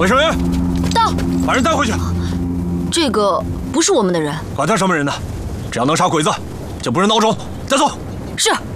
卫生员， 到， 把人带回去。 这个不是我们的人， 管他什么人呢，只要能杀鬼子，就不是孬种。再走。 是。